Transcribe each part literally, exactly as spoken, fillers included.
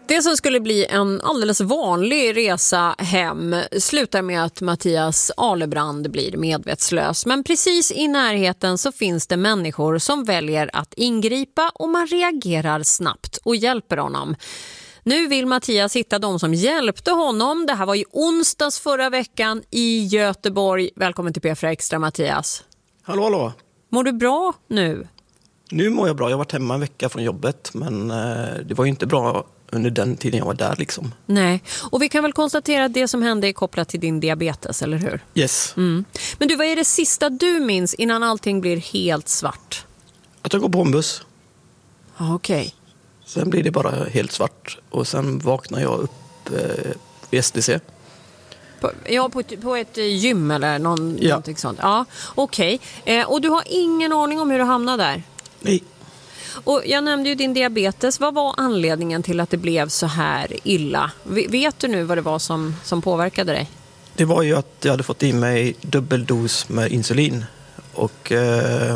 Det som skulle bli en alldeles vanlig resa hem slutar med att Mattias Alebrand blir medvetslös. Men precis i närheten så finns det människor som väljer att ingripa och man reagerar snabbt och hjälper honom. Nu vill Mattias hitta de som hjälpte honom. Det här var i onsdags förra veckan i Göteborg. Välkommen till P fyra Extra, Mattias. Hallå, hallå. Mår du bra nu? Nu mår jag bra. Jag har varit hemma en vecka från jobbet, men eh, det var ju inte bra under den tiden jag var där liksom. Nej, och vi kan väl konstatera att det som hände är kopplat till din diabetes, eller hur? Yes. Mm. Men du, vad är det sista du minns innan allting blir helt svart? Att jag går på en buss. Ah, okej. Okay. Sen blir det bara helt svart och sen vaknar jag upp eh, vid S D C. På, ja, på ett, på ett gym eller någon, ja. någonting sånt. Ja, okej. Okay. Eh, och du har ingen aning om hur du hamnade där? Nej. Och jag nämnde ju din diabetes. Vad var anledningen till att det blev så här illa? Vet du nu vad det var som, som påverkade dig? Det var ju att jag hade fått i mig dubbeldos med insulin. Och eh,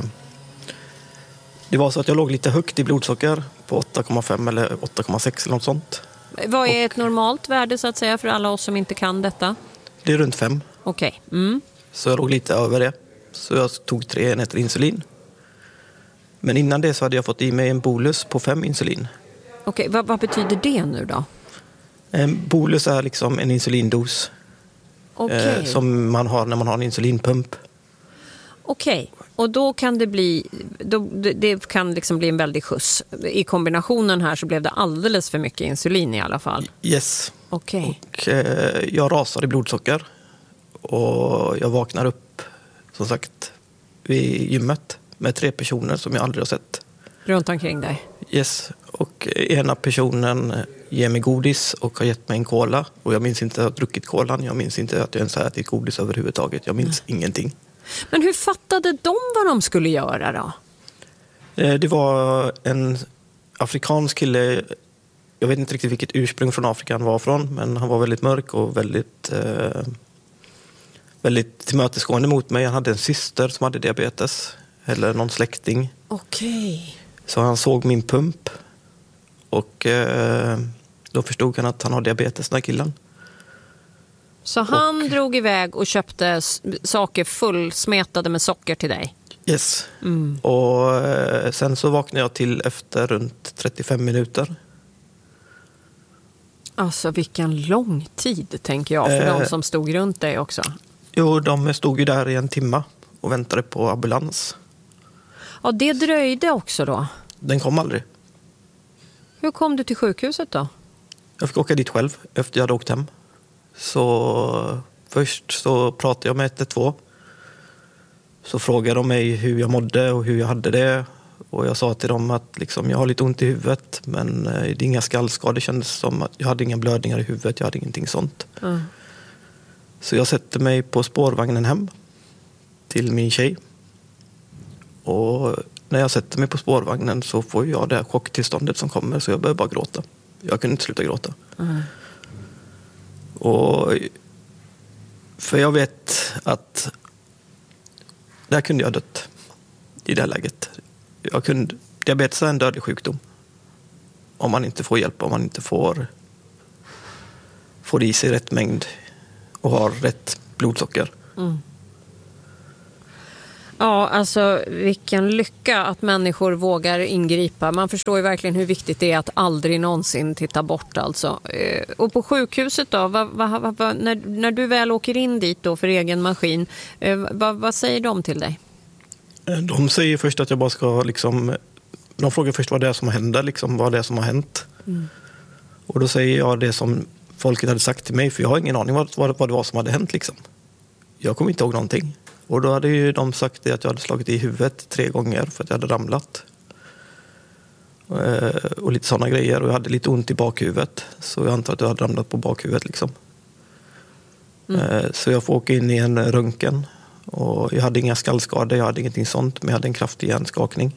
det var så att jag låg lite högt i blodsocker på åtta komma fem eller åtta komma sex eller något sånt. Vad är och, ett normalt värde så att säga för alla oss som inte kan detta? Det är runt fem. Okej. Okay. Mm. Så jag låg lite över det. Så jag tog tre enheter insulin. Men innan det så hade jag fått i mig en bolus på fem insulin. Okej, okay, vad, vad betyder det nu då? En bolus är liksom en insulindos. Okay. eh, som man har när man har en insulinpump. Okej, okay. Och då kan det bli då, det kan liksom bli en väldig skjuts. I kombinationen här så blev det alldeles för mycket insulin i alla fall. Yes. Okej. Okay. Och eh, jag rasar i blodsocker. Och jag vaknar upp, som sagt, vid gymmet med tre personer som jag aldrig har sett. Runt omkring dig? Yes. Och ena personen ger mig godis och har gett mig en cola. Och jag minns inte att jag har druckit kolan. Jag minns inte att jag ens har ätit godis överhuvudtaget. Jag minns Nej. ingenting. Men hur fattade de vad de skulle göra då? Det var en afrikansk kille. Jag vet inte riktigt vilket ursprung från Afrika han var från. Men han var väldigt mörk och väldigt, eh, väldigt tillmötesgående mot mig. Han hade en syster som hade diabetes. Eller någon släkting. Okej. Så han såg min pump. Och eh, då förstod han att han har diabetes, den här killen. Så han och, drog iväg och köpte saker fullsmetade med socker till dig? Yes. Mm. Och eh, sen så vaknade jag till efter runt trettiofem minuter. Alltså vilken lång tid, tänker jag, för eh, de som stod runt dig också. Jo, de stod ju där i en timma och väntade på ambulans. Ja, det dröjde också då? Den kom aldrig. Hur kom du till sjukhuset då? Jag fick åka dit själv efter jag hade åkt hem. Så först så pratade jag med ett ett två. Så frågade de mig hur jag mådde och hur jag hade det. Och jag sa till dem att liksom, jag har lite ont i huvudet. Men det är inga skallskador. Det kändes som att jag hade inga blödningar i huvudet. Jag hade ingenting sånt. Mm. Så jag sätter mig på spårvagnen hem till min tjej. Och när jag sätter mig på spårvagnen så får jag det här chocktillståndet som kommer. Så jag börjar bara gråta. Jag kunde inte sluta gråta. Mm. Och för jag vet att där kunde jag dött i det här läget. Jag kunde, diabetes är en dödlig sjukdom. Om man inte får hjälp, om man inte får, får i sig rätt mängd och har rätt blodsocker. Mm. Ja, alltså vilken lycka att människor vågar ingripa. Man förstår ju verkligen hur viktigt det är att aldrig någonsin titta bort alltså. Och på sjukhuset då, vad, vad, vad, när, när du väl åker in dit då för egen maskin, vad, vad säger de till dig? De säger först att jag bara ska liksom, de frågar först vad det är som händer, liksom, vad det är som har hänt. Mm. Och då säger jag det som folket hade sagt till mig, för jag har ingen aning vad, vad, vad det var som hade hänt liksom. Jag kommer inte ihåg någonting. Och då hade ju de sagt det att jag hade slagit i huvudet tre gånger för att jag hade ramlat. Och lite sådana grejer. Och jag hade lite ont i bakhuvudet. Så jag antar att jag hade ramlat på bakhuvudet liksom. Mm. Så jag får åka in i en röntgen. Och jag hade inga skallskador, jag hade ingenting sånt. Men jag hade en kraftig hjärnskakning.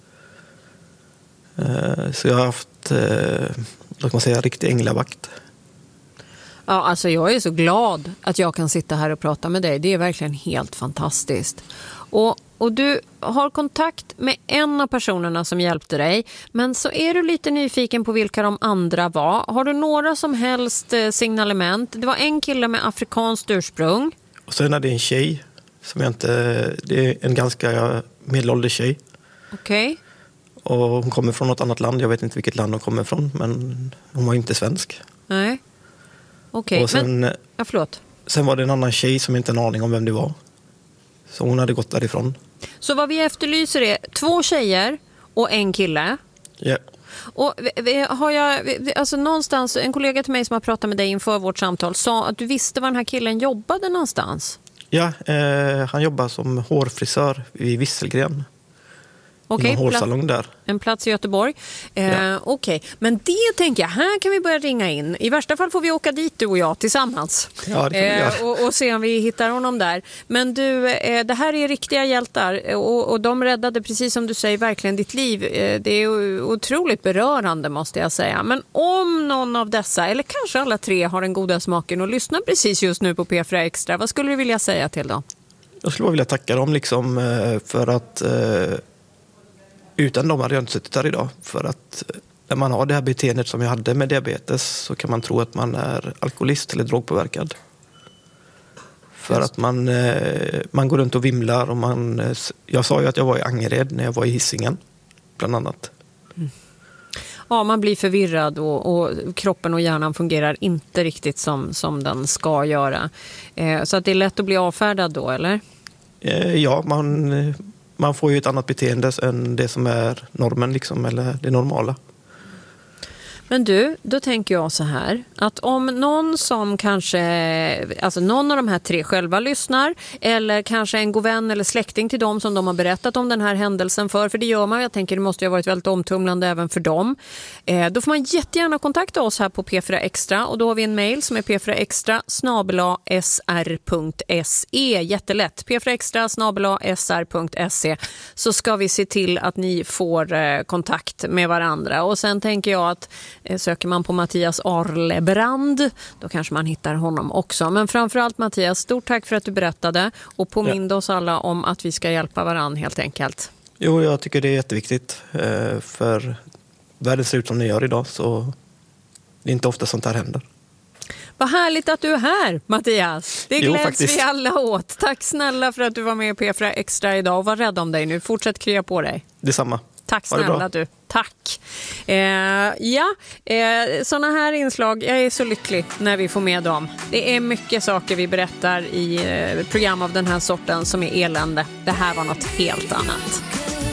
Så jag har haft, vad kan man säga, riktig änglavakt. Ja, alltså jag är så glad att jag kan sitta här och prata med dig. Det är verkligen helt fantastiskt. Och och du har kontakt med en av personerna som hjälpte dig, men så är du lite nyfiken på vilka de andra var. Har du några som helst signalement? Det var en kille med afrikanskt ursprung. Och sen är det en tjej som jag inte... Det är en ganska medelålders tjej. Okej. Okay. Och hon kommer från något annat land. Jag vet inte vilket land hon kommer från, men hon var inte svensk. Nej. Okej, okay. men... Ja, förlåt. Sen var det en annan tjej som inte har en aning om vem det var. Så hon hade gått därifrån. Så vad vi efterlyser är två tjejer och en kille. Ja. Yeah. Och har jag, alltså någonstans, en kollega till mig som har pratat med dig inför vårt samtal sa att du visste var den här killen jobbade någonstans. Ja, eh, han jobbar som hårfrisör i Visselgren. Okej, okay, hårsalong där. En plats i Göteborg. Eh, ja. Okej, okay. Men det tänker jag, här kan vi börja ringa in. I värsta fall får vi åka dit, du och jag, tillsammans. Ja, det kan vi göra. Eh, och, och se om vi hittar honom där. Men du, eh, det här är riktiga hjältar. Och, och de räddade, precis som du säger, verkligen ditt liv. Eh, det är otroligt berörande, måste jag säga. Men om någon av dessa, eller kanske alla tre, har den goda smaken och lyssnar precis just nu på P fyra Extra, vad skulle du vilja säga till dem? Jag skulle vilja tacka dem liksom för att... Utan dem hade jag inte suttit här idag. För att när man har det här beteendet som jag hade med diabetes så kan man tro att man är alkoholist eller drogpåverkad. För att man, man går runt och vimlar. Och man, jag sa ju att jag var i Angered när jag var i Hisingen, bland annat. Mm. Ja, man blir förvirrad och, och kroppen och hjärnan fungerar inte riktigt som, som den ska göra. Eh, så att det är lätt att bli avfärdad då, eller? Eh, ja, man... Man får ju ett annat beteende än det som är normen, liksom, eller det normala. Men du, då tänker jag så här, att om någon som kanske, alltså någon av de här tre själva lyssnar, eller kanske en god vän eller släkting till dem som de har berättat om den här händelsen för, för det gör man, jag tänker det måste ju ha varit väldigt omtumlande även för dem. Eh, då får man jättegärna kontakta oss här på P fyra Extra, och då har vi en mejl som är p fyra extra snabel-a s r punkt s e, jättelätt, p fyra extra snabel-a s r punkt s e, så ska vi se till att ni får eh, kontakt med varandra. Och sen tänker jag att söker man på Mattias Arlebrand, då kanske man hittar honom också. Men framförallt Mattias, stort tack för att du berättade och påminde ja. oss alla om att vi ska hjälpa varandra helt enkelt. Jo, jag tycker det är jätteviktigt. För världen ser ut som den gör idag, så det är inte ofta sånt här händer. Vad härligt att du är här, Mattias. Det jo, gläds faktiskt. vi alla åt. Tack snälla för att du var med på P fyra Extra idag, och var rädd om dig nu. Fortsätt krya på dig. Detsamma. Tack snälla du. Tack. Eh, ja, eh, sådana här inslag, jag är så lycklig när vi får med dem. Det är mycket saker vi berättar i eh, program av den här sorten som är elände. Det här var något helt annat.